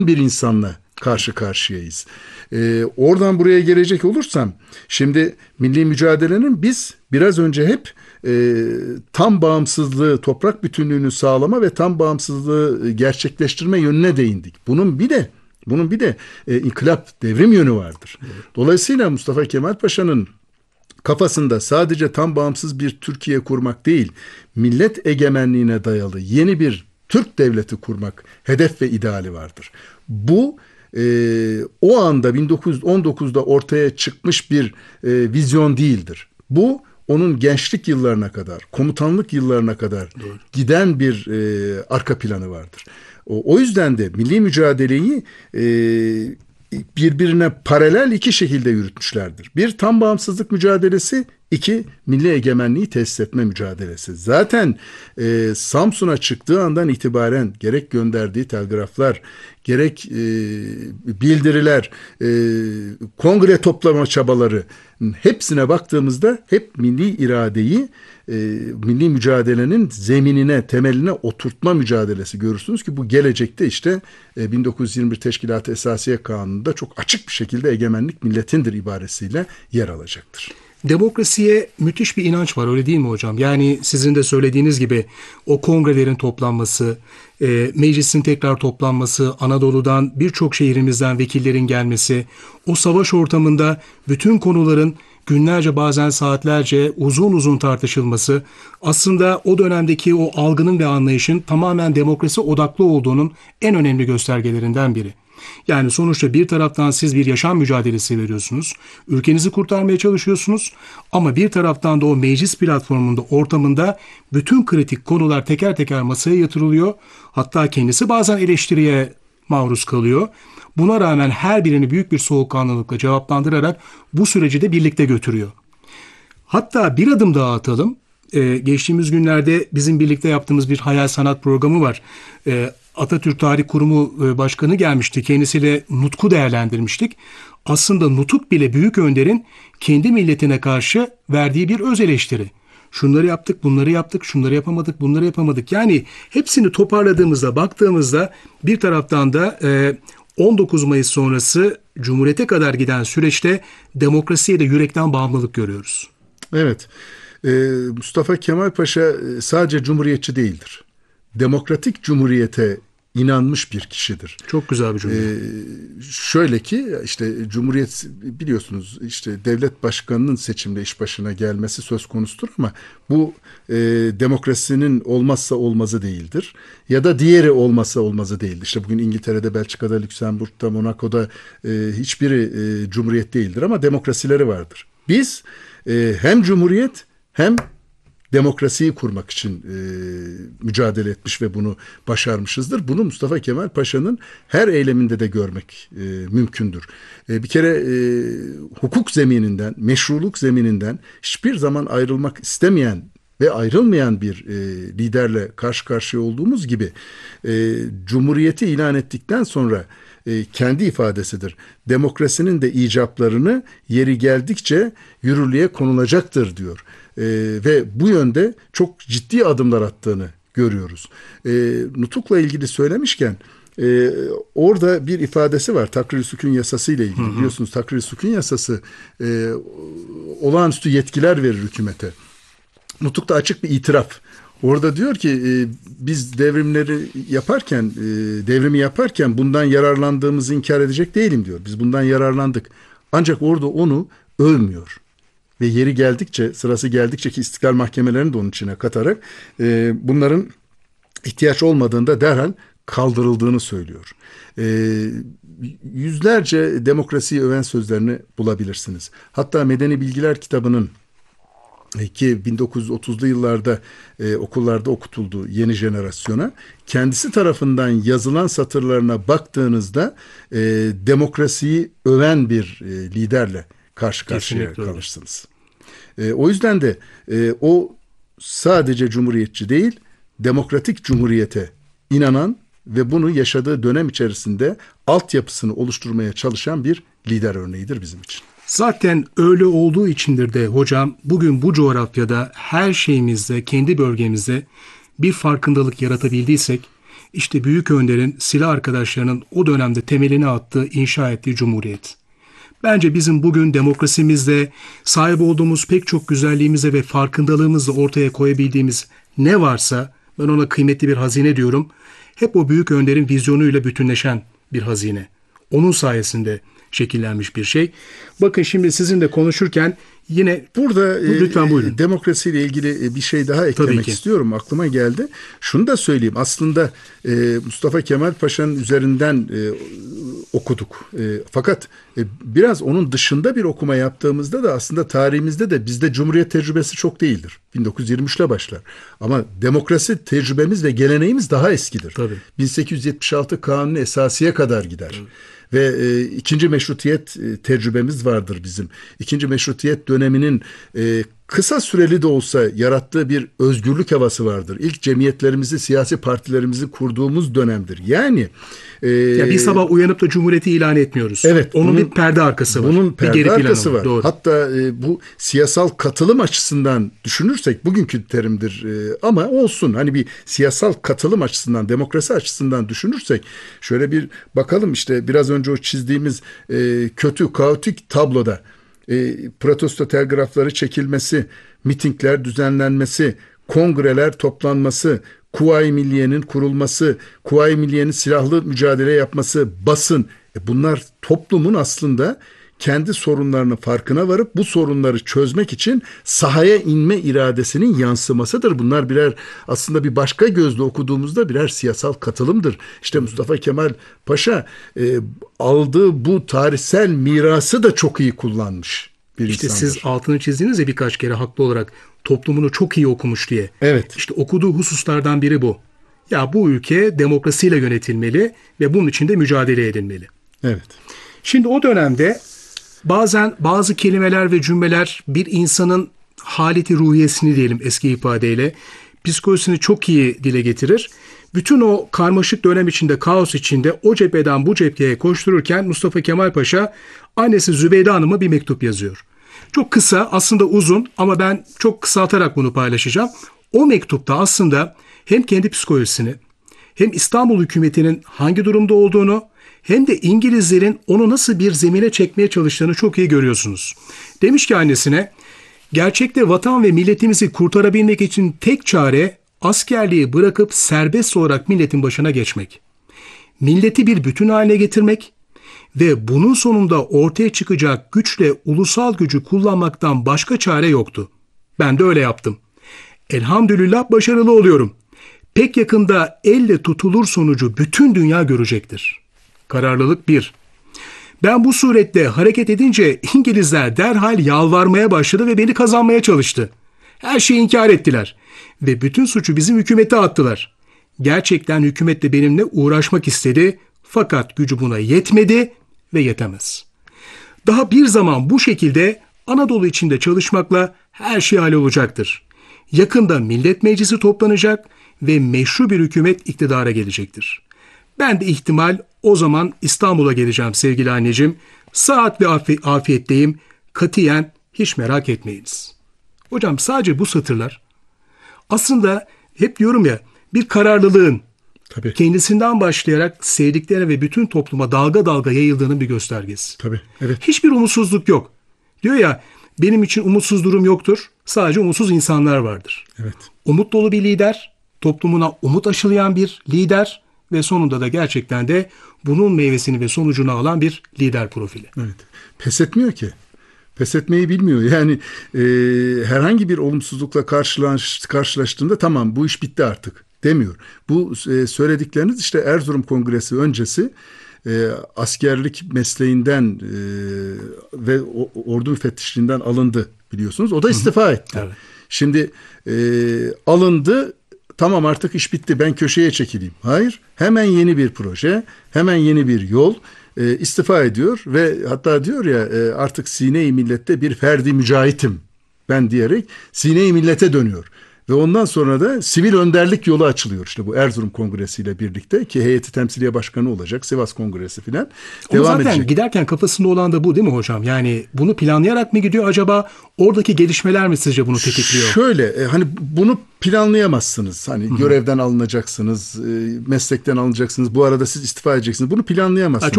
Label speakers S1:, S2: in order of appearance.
S1: bir insanla karşı karşıyayız. Oradan buraya gelecek olursam, şimdi milli mücadelenin biz biraz önce hep tam bağımsızlığı, toprak bütünlüğünü sağlama ve tam bağımsızlığı gerçekleştirme yönüne değindik. Bunun bir de inkılap, devrim yönü vardır. Dolayısıyla Mustafa Kemal Paşa'nın kafasında sadece tam bağımsız bir Türkiye kurmak değil, millet egemenliğine dayalı yeni bir Türk devleti kurmak hedef ve ideali vardır. Bu o anda 1919'da ortaya çıkmış bir vizyon değildir. Bu onun gençlik yıllarına kadar, komutanlık yıllarına kadar giden bir arka planı vardır. O yüzden de milli mücadeleyi birbirine paralel iki şekilde yürütmüşlerdir. Bir, tam bağımsızlık mücadelesi; iki, milli egemenliği tesis etme mücadelesi. Zaten Samsun'a çıktığı andan itibaren gerek gönderdiği telgraflar, gerek bildiriler, kongre toplama çabaları, hepsine baktığımızda hep milli iradeyi milli mücadelenin zeminine, temeline oturtma mücadelesi görürsünüz ki bu gelecekte işte 1921 Teşkilat-ı Esasiye Kanunu'nda çok açık bir şekilde egemenlik milletindir ibaresiyle yer alacaktır.
S2: Demokrasiye müthiş bir inanç var, öyle değil mi hocam? Yani sizin de söylediğiniz gibi o kongrelerin toplanması, meclisin tekrar toplanması, Anadolu'dan birçok şehrimizden vekillerin gelmesi, o savaş ortamında bütün konuların günlerce, bazen saatlerce uzun uzun tartışılması, aslında o dönemdeki o algının ve anlayışın tamamen demokrasi odaklı olduğunun en önemli göstergelerinden biri. Yani sonuçta bir taraftan siz bir yaşam mücadelesi veriyorsunuz, ülkenizi kurtarmaya çalışıyorsunuz ama bir taraftan da o meclis platformunda, ortamında bütün kritik konular teker teker masaya yatırılıyor. Hatta kendisi bazen eleştiriye maruz kalıyor. Buna rağmen her birini büyük bir soğukkanlılıkla cevaplandırarak bu süreci de birlikte götürüyor. Hatta bir adım daha atalım. Geçtiğimiz günlerde bizim birlikte yaptığımız bir hayal sanat programı var. Atatürk Tarih Kurumu Başkanı gelmişti. Kendisiyle Nutuk'u değerlendirmiştik. Aslında Nutuk bile Büyük Önder'in kendi milletine karşı verdiği bir öz eleştiri. Şunları yaptık, bunları yaptık, şunları yapamadık, bunları yapamadık. Yani hepsini toparladığımızda, baktığımızda bir taraftan da 19 Mayıs sonrası Cumhuriyete kadar giden süreçte demokrasiye de yürekten bağımlılık görüyoruz.
S1: Evet, Mustafa Kemal Paşa sadece cumhuriyetçi değildir. Demokratik cumhuriyete inanmış bir kişidir.
S2: Çok güzel bir cümle.
S1: Şöyle ki işte Cumhuriyet, biliyorsunuz, işte devlet başkanının seçimde iş başına gelmesi söz konusudur ama bu demokrasinin olmazsa olmazı değildir. Ya da diğeri olmazsa olmazı değildir. İşte bugün İngiltere'de, Belçika'da, Lüksemburg'da, Monaco'da hiçbiri cumhuriyet değildir ama demokrasileri vardır. Biz hem cumhuriyet hem demokrasiyi kurmak için mücadele etmiş ve bunu başarmışızdır. Bunu Mustafa Kemal Paşa'nın her eyleminde de görmek mümkündür. Bir kere hukuk zemininden, meşruluk zemininden hiçbir zaman ayrılmak istemeyen ve ayrılmayan bir liderle karşı karşıya olduğumuz gibi Cumhuriyeti ilan ettikten sonra kendi ifadesidir. Demokrasinin de icaplarını yeri geldikçe yürürlüğe konulacaktır diyor. Ve bu yönde çok ciddi adımlar attığını görüyoruz. Nutuk'la ilgili söylemişken orada bir ifadesi var. Takrir-i Sükun Yasası ile ilgili. Biliyorsunuz Takrir-i Sükun Yasası olağanüstü yetkiler verir hükümete. Nutuk'ta açık bir itiraf. Orada diyor ki biz devrimi yaparken bundan yararlandığımızı inkar edecek değilim diyor. Biz bundan yararlandık. Ancak orada onu övmüyor. Ve yeri geldikçe, sırası geldikçe ki istiklal mahkemelerini de onun içine katarak bunların ihtiyaç olmadığında derhal kaldırıldığını söylüyor. Yüzlerce demokrasiyi öven sözlerini bulabilirsiniz. Hatta Medeni Bilgiler kitabının ki 1930'lu yıllarda okullarda okutuldu yeni jenerasyona, kendisi tarafından yazılan satırlarına baktığınızda demokrasiyi öven bir liderle karşı karşıya
S2: Kesinlikle öyle.
S1: kalırsınız. O yüzden de o sadece cumhuriyetçi değil, demokratik cumhuriyete inanan ve bunu yaşadığı dönem içerisinde altyapısını oluşturmaya çalışan bir lider örneğidir bizim için.
S2: Zaten öyle olduğu içindir de hocam bugün bu coğrafyada her şeyimizde, kendi bölgemizde bir farkındalık yaratabildiysek, İşte Büyük Önder'in, silah arkadaşlarının o dönemde temelini attığı, inşa ettiği cumhuriyet. Bence bizim bugün demokrasimizle, sahip olduğumuz pek çok güzelliğimizle ve farkındalığımızla ortaya koyabildiğimiz ne varsa, ben ona kıymetli bir hazine diyorum. Hep o Büyük Önder'in vizyonuyla bütünleşen bir hazine. Onun sayesinde şekillenmiş bir şey. Bakın şimdi sizinle konuşurken yine
S1: burada
S2: lütfen buyurun.
S1: Demokrasiyle ilgili bir şey daha eklemek istiyorum. Aklıma geldi. Şunu da söyleyeyim. Aslında Mustafa Kemal Paşa'nın üzerinden okuduk. Fakat biraz onun dışında bir okuma yaptığımızda da aslında tarihimizde de bizde Cumhuriyet tecrübesi çok değildir. 1923 ile başlar. Ama demokrasi tecrübemiz ve geleneğimiz daha eskidir.
S2: Tabii.
S1: 1876 Kanunu Esasiye kadar gider. Evet. Ve ikinci meşrutiyet tecrübemiz vardır bizim. İkinci meşrutiyet döneminin kısa süreli de olsa yarattığı bir özgürlük havası vardır. İlk cemiyetlerimizi, siyasi partilerimizi kurduğumuz dönemdir. Yani
S2: bir sabah uyanıp da Cumhuriyeti ilan etmiyoruz.
S1: Evet.
S2: Onun bir perde arkası var.
S1: Bunun perde arkası var.
S2: Doğru.
S1: Hatta bu siyasal katılım açısından düşünürsek bugünkü terimdir ama olsun. Hani bir siyasal katılım açısından, demokrasi açısından düşünürsek şöyle bir bakalım işte biraz önce o çizdiğimiz kötü, kaotik tabloda protesto telgrafları çekilmesi, mitingler düzenlenmesi, kongreler toplanması, Kuvayi Milliye'nin kurulması, Kuvayi Milliye'nin silahlı mücadele yapması, basın. Bunlar toplumun aslında kendi sorunlarının farkına varıp bu sorunları çözmek için sahaya inme iradesinin yansımasıdır. Bunlar birer aslında bir başka gözle okuduğumuzda birer siyasal katılımdır. İşte Mustafa Kemal Paşa aldığı bu tarihsel mirası da çok iyi kullanmış bir
S2: İşte
S1: insandır.
S2: siz altını çizdiniz ya birkaç kere haklı olarak toplumunu çok iyi okumuş diye.
S1: Evet.
S2: İşte okuduğu hususlardan biri bu. Ya bu ülke demokrasiyle yönetilmeli ve bunun için de mücadele edilmeli.
S1: Evet.
S2: Şimdi o dönemde bazen bazı kelimeler ve cümleler bir insanın haleti ruhiyesini diyelim eski ifadeyle, psikolojisini çok iyi dile getirir. Bütün o karmaşık dönem içinde, kaos içinde o cepheden bu cepheye koştururken Mustafa Kemal Paşa annesi Zübeyde Hanım'a bir mektup yazıyor. Çok kısa, aslında uzun ama ben çok kısaltarak bunu paylaşacağım. O mektupta aslında hem kendi psikolojisini, hem İstanbul hükümetinin hangi durumda olduğunu, hem de İngilizlerin onu nasıl bir zemine çekmeye çalıştığını çok iyi görüyorsunuz. Demiş ki annesine, gerçekte vatan ve milletimizi kurtarabilmek için tek çare askerliği bırakıp serbest olarak milletin başına geçmek. Milleti bir bütün haline getirmek ve bunun sonunda ortaya çıkacak güçle ulusal gücü kullanmaktan başka çare yoktu. Ben de öyle yaptım. Elhamdülillah başarılı oluyorum. Pek yakında elle tutulur sonucu bütün dünya görecektir. Kararlılık 1. Ben bu surette hareket edince İngilizler derhal yalvarmaya başladı ve beni kazanmaya çalıştı. Her şeyi inkar ettiler ve bütün suçu bizim hükümete attılar. Gerçekten hükümet de benimle uğraşmak istedi fakat gücü buna yetmedi ve yetemez. Daha bir zaman bu şekilde Anadolu içinde çalışmakla her şey hallolacaktır. Yakında Millet Meclisi toplanacak ve meşru bir hükümet iktidara gelecektir. Ben de ihtimal o zaman İstanbul'a geleceğim sevgili anneciğim. Sıhhat ve afiyetteyim. Katiyen hiç merak etmeyiniz. Hocam sadece bu satırlar aslında hep diyorum ya bir kararlılığın
S1: Tabii.
S2: kendisinden başlayarak sevdiklerine ve bütün topluma dalga dalga yayıldığının bir göstergesi.
S1: Tabii. Evet.
S2: Hiçbir umutsuzluk yok. Diyor ya benim için umutsuz durum yoktur. Sadece umutsuz insanlar vardır.
S1: Evet.
S2: Umut dolu bir lider, toplumuna umut aşılayan bir lider ve sonunda da gerçekten de bunun meyvesini ve sonucunu alan bir lider profili.
S1: Evet. Pes etmiyor ki. Pes etmeyi bilmiyor. Yani herhangi bir olumsuzlukla karşılaştığında tamam bu iş bitti artık demiyor. Bu söyledikleriniz işte Erzurum Kongresi öncesi askerlik mesleğinden ve ordu müfettişliğinden alındı biliyorsunuz. O da istifa etti.
S2: Evet.
S1: Şimdi alındı. Tamam artık iş bitti ben köşeye çekileyim. Hayır, hemen yeni bir proje, hemen yeni bir yol, istifa ediyor ve hatta diyor ya artık Sine-i Millet'te bir ferdi mücahitim ben diyerek Sine-i Millet'e dönüyor. Ve ondan sonra da sivil önderlik yolu açılıyor işte bu Erzurum Kongresi ile birlikte ki heyeti temsiliye başkanı olacak, Sivas Kongresi filan
S2: Ama
S1: devam
S2: zaten
S1: edecek.
S2: giderken kafasında olan da bu değil mi hocam? Yani bunu planlayarak mı gidiyor acaba? Oradaki gelişmeler mi sizce bunu tetikliyor?
S1: Şöyle hani bunu planlayamazsınız. Hani görevden alınacaksınız, meslekten alınacaksınız. Bu arada siz istifa edeceksiniz. Bunu planlayamazsınız.